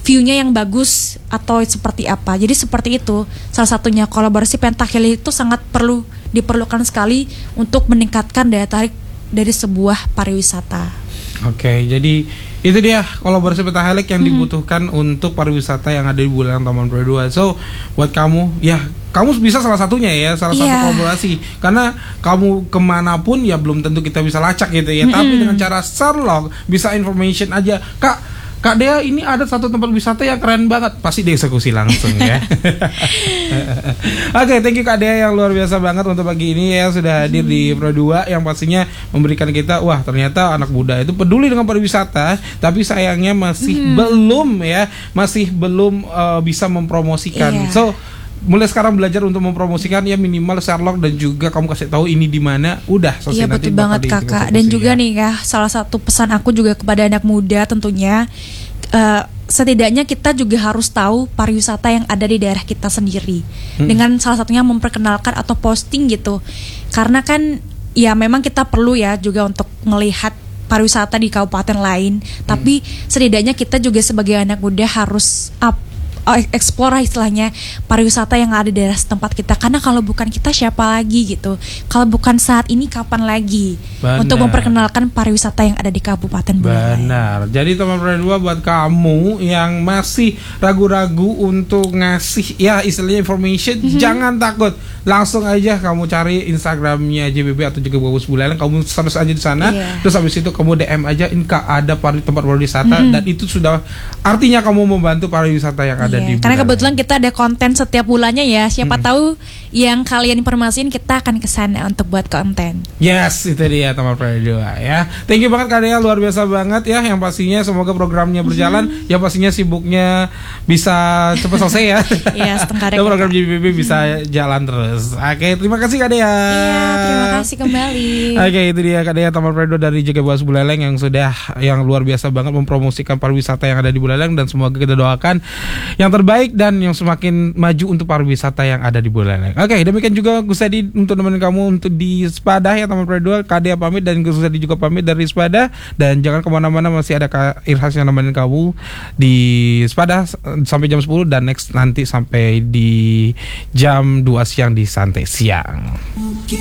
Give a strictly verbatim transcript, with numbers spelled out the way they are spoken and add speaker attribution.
Speaker 1: view-nya yang bagus atau seperti apa. Jadi seperti itu salah satunya kolaborasi pentahelix itu sangat perlu diperlukan sekali untuk meningkatkan daya tarik dari sebuah pariwisata.
Speaker 2: Oke, jadi itu dia kolaborasi pentahelix yang hmm. dibutuhkan untuk pariwisata yang ada di Buleleng Taman Pradoa. So buat kamu, ya kamu bisa salah satunya ya, salah yeah. satu kolaborasi. Karena kamu kemanapun ya belum tentu kita bisa lacak gitu ya. Mm-hmm. Tapi dengan cara Sherlock bisa information aja, Kak. Kak Dea, ini ada satu tempat wisata yang keren banget, pasti dieksekusi langsung ya. Oke, okay, thank you Kak Dea yang luar biasa banget untuk pagi ini ya, sudah hadir hmm. di Pradoa yang pastinya memberikan kita, wah ternyata anak muda itu peduli dengan pariwisata, tapi sayangnya masih hmm. belum ya, masih belum uh, bisa mempromosikan. Yeah. So mulai sekarang belajar untuk mempromosikan ya, minimal Sherlock dan juga kamu kasih tahu ini di mana, udah selesai.
Speaker 1: Iya betul banget Kakak. Dan juga ya. nih ya, salah satu pesan aku juga kepada anak muda tentunya, uh, setidaknya kita juga harus tahu pariwisata yang ada di daerah kita sendiri. Hmm. Dengan salah satunya memperkenalkan atau posting gitu. Karena kan ya memang kita perlu ya juga untuk melihat pariwisata di kabupaten lain, hmm. tapi setidaknya kita juga sebagai anak muda harus up explore istilahnya pariwisata yang ada di daerah setempat kita, karena kalau bukan kita siapa lagi gitu, kalau bukan saat ini kapan lagi. Benar. Untuk memperkenalkan pariwisata yang ada di Kabupaten Buleleng.
Speaker 2: Benar. Jadi teman Pradoa, buat kamu yang masih ragu-ragu untuk ngasih ya istilahnya information, mm-hmm. jangan takut, langsung aja kamu cari Instagramnya J B B atau juga Bagus Buleleng, kamu search aja di sana, yeah. terus habis itu kamu D M aja, Inka ada pari, tempat pariwisata, mm-hmm. dan itu sudah artinya kamu membantu pariwisata yang ada.
Speaker 1: Yeah. Karena kebetulan kita ada konten setiap bulannya ya. Siapa hmm. tahu yang kalian informasiin kita akan kesana untuk buat konten.
Speaker 2: Yes, itu dia teman Pradoa ya. Thank you banget Kak Dea, luar biasa banget ya. Yang pastinya semoga programnya berjalan. Hmm. Yang pastinya sibuknya bisa cepat selesai ya. Iya, setengah. Dan program J B B bisa hmm. jalan terus. Oke, terima kasih Kak Dea.
Speaker 1: Iya, terima kasih kembali.
Speaker 2: Oke, itu dia Kak Dea teman Pradoa dari J K Bagus Buleleng yang sudah yang luar biasa banget mempromosikan pariwisata yang ada di Buleleng, dan semoga kita doakan yang terbaik dan yang semakin maju untuk pariwisata yang ada di Buleleng. Oke, demikian juga Gus Edi untuk nemenin kamu untuk di Sepadah ya teman Pradoa. Kak Dea pamit dan Gus Edi juga pamit dari Sepadah, dan jangan kemana-mana, masih ada Kak Irhas yang nemenin kamu di Sepadah sampai jam sepuluh, dan next nanti sampai di jam dua siang di Santai Siang.